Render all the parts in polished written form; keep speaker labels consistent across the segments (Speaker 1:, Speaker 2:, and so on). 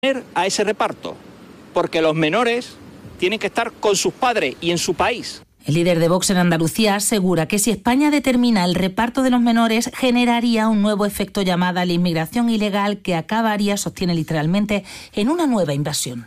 Speaker 1: a ese reparto, porque los menores tienen que estar con sus padres y en su país.
Speaker 2: El líder de Vox en Andalucía asegura que si España determina el reparto de los menores, generaría un nuevo efecto llamada la inmigración ilegal que acabaría, sostiene literalmente, en una nueva invasión.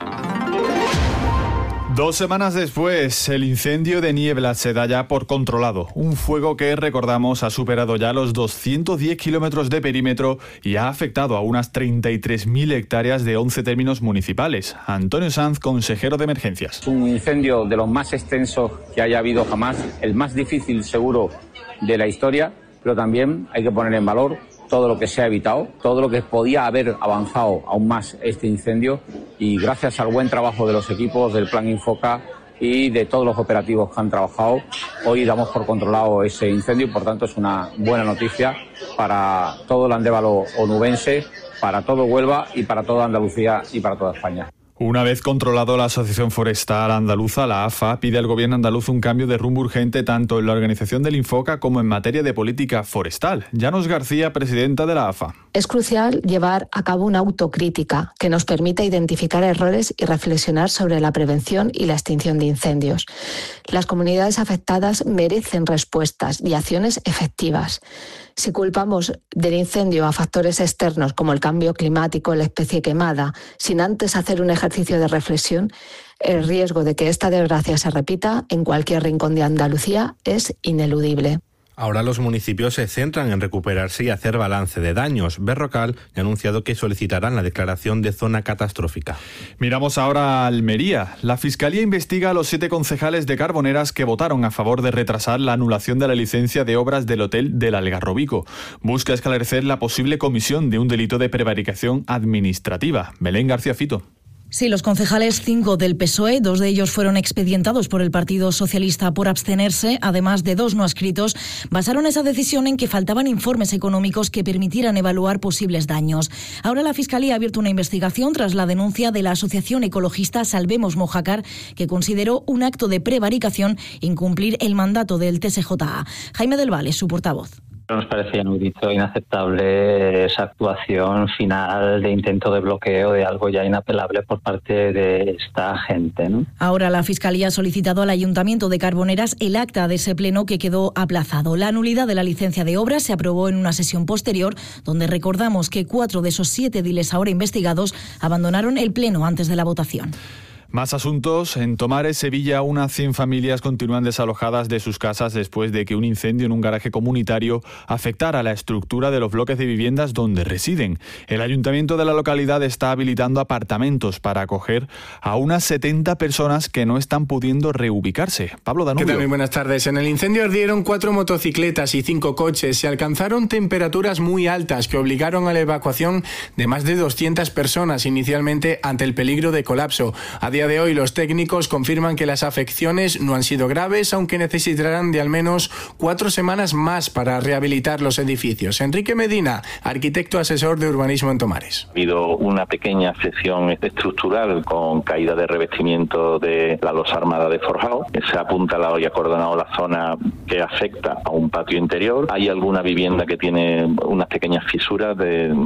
Speaker 3: 2 semanas después, el incendio de Niebla se da ya por controlado. Un fuego que, recordamos, ha superado ya los 210 kilómetros de perímetro y ha afectado a unas 33.000 hectáreas de 11 términos municipales. Antonio Sanz, consejero de emergencias.
Speaker 4: Un incendio de los más extensos que haya habido jamás, el más difícil seguro de la historia, pero también hay que poner en valor todo lo que se ha evitado, todo lo que podía haber avanzado aún más este incendio, y gracias al buen trabajo de los equipos del Plan Infoca y de todos los operativos que han trabajado, hoy damos por controlado ese incendio y por tanto es una buena noticia para todo el Andévalo onubense, para todo Huelva y para toda Andalucía y para toda España.
Speaker 3: Una vez controlado, la Asociación Forestal Andaluza, la AFA, pide al gobierno andaluz un cambio de rumbo urgente tanto en la organización del Infoca como en materia de política forestal. Llanos García, presidenta de la AFA.
Speaker 5: Es crucial llevar a cabo una autocrítica que nos permita identificar errores y reflexionar sobre la prevención y la extinción de incendios. Las comunidades afectadas merecen respuestas y acciones efectivas. Si culpamos del incendio a factores externos como el cambio climático, la especie quemada, sin antes hacer un ejercicio de reflexión, el riesgo de que esta desgracia se repita en cualquier rincón de Andalucía es ineludible.
Speaker 6: Ahora los municipios se centran en recuperarse y hacer balance de daños. Berrocal ha anunciado que solicitarán la declaración de zona catastrófica.
Speaker 3: Miramos ahora a Almería. La Fiscalía investiga a los 7 concejales de Carboneras que votaron a favor de retrasar la anulación de la licencia de obras del Hotel del Algarrobico. Busca esclarecer la posible comisión de un delito de prevaricación administrativa. Belén García Fito.
Speaker 7: Sí, los concejales 5 del PSOE, 2 de ellos fueron expedientados por el Partido Socialista por abstenerse, además de 2 no adscritos, basaron esa decisión en que faltaban informes económicos que permitieran evaluar posibles daños. Ahora la Fiscalía ha abierto una investigación tras la denuncia de la asociación ecologista Salvemos Mojácar, que consideró un acto de prevaricación incumplir el mandato del TSJA. Jaime del Valle, su portavoz.
Speaker 8: Nos parece inaudito, inaceptable esa actuación final de intento de bloqueo de algo ya inapelable por parte de esta gente, ¿no?
Speaker 7: Ahora la Fiscalía ha solicitado al Ayuntamiento de Carboneras el acta de ese pleno que quedó aplazado. La nulidad de la licencia de obras se aprobó en una sesión posterior, donde recordamos que 4 de esos 7 ediles ahora investigados abandonaron el pleno antes de la votación.
Speaker 3: Más asuntos. En Tomares, Sevilla, unas 100 familias continúan desalojadas de sus casas después de que un incendio en un garaje comunitario afectara la estructura de los bloques de viviendas donde residen. El ayuntamiento de la localidad está habilitando apartamentos para acoger a unas 70 personas que no están pudiendo reubicarse. Pablo Danubio.
Speaker 9: ¿Qué tal? Muy buenas tardes. En el incendio ardieron 4 motocicletas y 5 coches. Se alcanzaron temperaturas muy altas que obligaron a la evacuación de más de 200 personas inicialmente ante el peligro de colapso. A día de hoy los técnicos confirman que las afecciones no han sido graves, aunque necesitarán de al menos 4 semanas más para rehabilitar los edificios. Enrique Medina, arquitecto asesor de urbanismo en Tomares.
Speaker 10: Ha habido una pequeña afección estructural con caída de revestimiento de la losa armada de forjado. Se ha apuntalado y acordonado la zona que afecta a un patio interior. Hay alguna vivienda que tiene unas pequeñas fisuras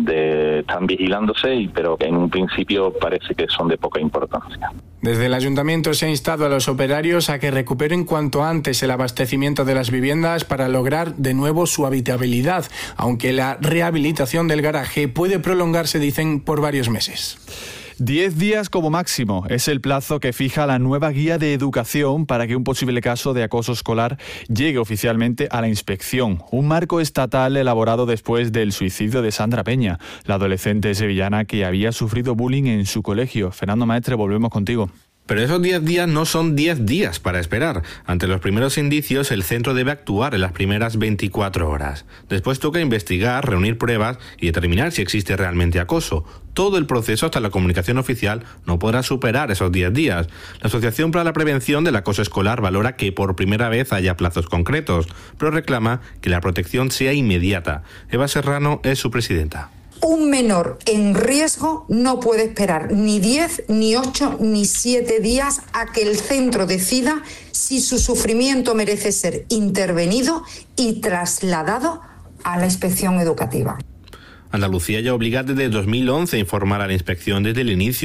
Speaker 10: están vigilándose, pero en un principio parece que son de poca importancia.
Speaker 9: Desde el ayuntamiento se ha instado a los operarios a que recuperen cuanto antes el abastecimiento de las viviendas para lograr de nuevo su habitabilidad, aunque la rehabilitación del garaje puede prolongarse, dicen, por varios meses.
Speaker 3: 10 días como máximo es el plazo que fija la nueva guía de educación para que un posible caso de acoso escolar llegue oficialmente a la inspección. Un marco estatal elaborado después del suicidio de Sandra Peña, la adolescente sevillana que había sufrido bullying en su colegio. Fernando Maestre, volvemos contigo.
Speaker 6: Pero esos 10 días no son 10 días para esperar. Ante los primeros indicios, el centro debe actuar en las primeras 24 horas. Después toca investigar, reunir pruebas y determinar si existe realmente acoso. Todo el proceso hasta la comunicación oficial no podrá superar esos 10 días. La Asociación para la Prevención del Acoso Escolar valora que por primera vez haya plazos concretos, pero reclama que la protección sea inmediata. Eva Serrano es su presidenta.
Speaker 11: Un menor en riesgo no puede esperar ni 10, ni 8, ni 7 días a que el centro decida si su sufrimiento merece ser intervenido y trasladado a la inspección educativa.
Speaker 6: Andalucía ya obliga desde 2011 a informar a la inspección desde el inicio